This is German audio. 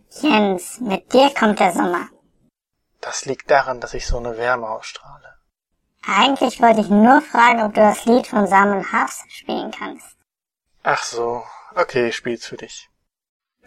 Jens, mit dir kommt der Sommer. Das liegt daran, dass ich so eine Wärme ausstrahle. Eigentlich wollte ich nur fragen, ob du das Lied von Simon Harfst spielen kannst. Ach so, okay, ich spiel's für dich.